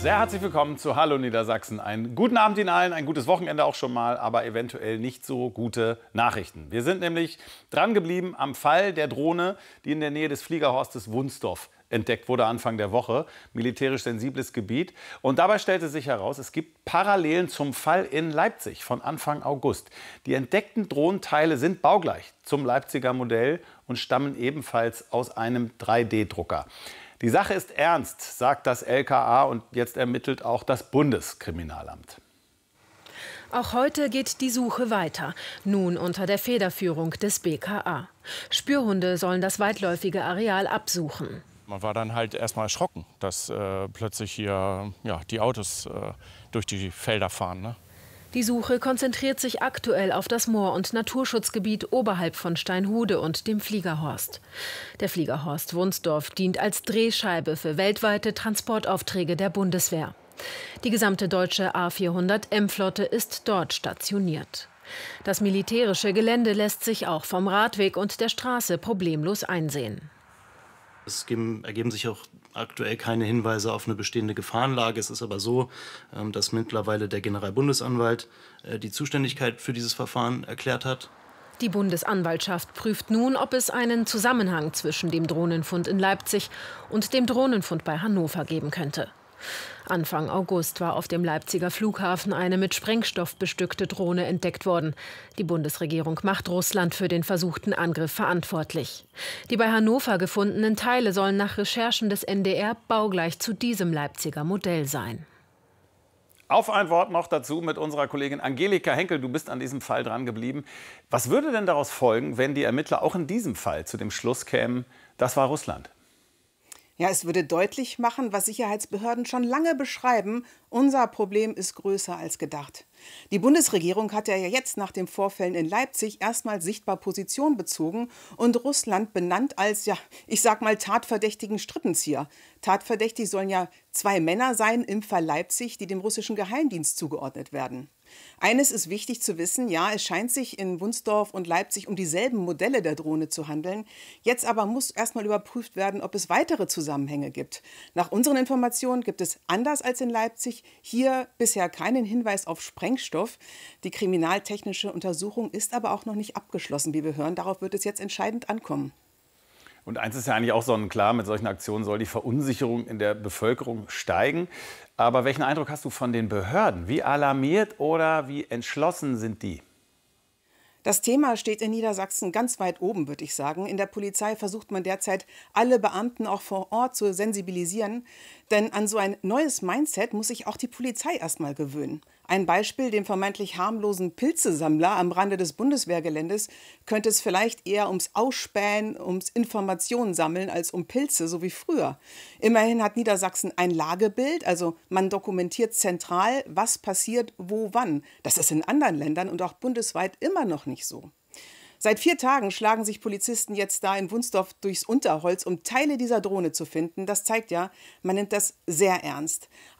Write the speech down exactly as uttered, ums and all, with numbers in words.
Sehr herzlich willkommen zu Hallo Niedersachsen. Einen guten Abend Ihnen allen, ein gutes Wochenende auch schon mal, aber eventuell nicht so gute Nachrichten. Wir sind nämlich dran geblieben am Fall der Drohne, die in der Nähe des Fliegerhorstes Wunsdorf entdeckt wurde Anfang der Woche. Militärisch sensibles Gebiet. Und dabei stellte sich heraus, es gibt Parallelen zum Fall in Leipzig von Anfang August. Die entdeckten Drohnenteile sind baugleich zum Leipziger Modell und stammen ebenfalls aus einem drei D Drucker. Die Sache ist ernst, sagt das L K A, und jetzt ermittelt auch das Bundeskriminalamt. Auch heute geht die Suche weiter, nun unter der Federführung des B K A. Spürhunde sollen das weitläufige Areal absuchen. Man war dann halt erstmal erschrocken, dass äh, plötzlich hier ja, die Autos äh, durch die Felder fahren. Ne? Die Suche konzentriert sich aktuell auf das Moor- und Naturschutzgebiet oberhalb von Steinhude und dem Fliegerhorst. Der Fliegerhorst Wunsdorf dient als Drehscheibe für weltweite Transportaufträge der Bundeswehr. Die gesamte deutsche A vierhundert M-Flotte ist dort stationiert. Das militärische Gelände lässt sich auch vom Radweg und der Straße problemlos einsehen. Es ergeben sich auch aktuell keine Hinweise auf eine bestehende Gefahrenlage. Es ist aber so, dass mittlerweile der Generalbundesanwalt die Zuständigkeit für dieses Verfahren erklärt hat. Die Bundesanwaltschaft prüft nun, ob es einen Zusammenhang zwischen dem Drohnenfund in Leipzig und dem Drohnenfund bei Hannover geben könnte. Anfang August war auf dem Leipziger Flughafen eine mit Sprengstoff bestückte Drohne entdeckt worden. Die Bundesregierung macht Russland für den versuchten Angriff verantwortlich. Die bei Hannover gefundenen Teile sollen nach Recherchen des N D R baugleich zu diesem Leipziger Modell sein. Auf ein Wort noch dazu mit unserer Kollegin Angelika Henkel. Du bist an diesem Fall dran geblieben. Was würde denn daraus folgen, wenn die Ermittler auch in diesem Fall zu dem Schluss kämen, das war Russland? Ja, es würde deutlich machen, was Sicherheitsbehörden schon lange beschreiben: Unser Problem ist größer als gedacht. Die Bundesregierung hat ja jetzt nach den Vorfällen in Leipzig erstmal sichtbar Position bezogen und Russland benannt als, ja, ich sag mal, tatverdächtigen Strippenzieher. Tatverdächtig sollen ja zwei Männer sein im Fall Leipzig, die dem russischen Geheimdienst zugeordnet werden. Eines ist wichtig zu wissen: Ja, es scheint sich in Wunsdorf und Leipzig um dieselben Modelle der Drohne zu handeln. Jetzt aber muss erstmal überprüft werden, ob es weitere Zusammenhänge gibt. Nach unseren Informationen gibt es, anders als in Leipzig, hier bisher keinen Hinweis auf Sprengstoff. Die kriminaltechnische Untersuchung ist aber auch noch nicht abgeschlossen, wie wir hören. Darauf wird es jetzt entscheidend ankommen. Und eins ist ja eigentlich auch sonnenklar, mit solchen Aktionen soll die Verunsicherung in der Bevölkerung steigen. Aber welchen Eindruck hast du von den Behörden? Wie alarmiert oder wie entschlossen sind die? Das Thema steht in Niedersachsen ganz weit oben, würde ich sagen. In der Polizei versucht man derzeit, alle Beamten auch vor Ort zu sensibilisieren. Denn an so ein neues Mindset muss sich auch die Polizei erstmal gewöhnen. Ein Beispiel: Dem vermeintlich harmlosen Pilzesammler am Rande des Bundeswehrgeländes könnte es vielleicht eher ums Ausspähen, ums Informationen sammeln als um Pilze, so wie früher. Immerhin hat Niedersachsen ein Lagebild, also man dokumentiert zentral, was passiert, wo, wann. Das ist in anderen Ländern und auch bundesweit immer noch nicht so. Seit vier Tagen schlagen sich Polizisten jetzt da in Wunsdorf durchs Unterholz, um Teile dieser Drohne zu finden. Das zeigt ja, man nimmt das sehr ernst.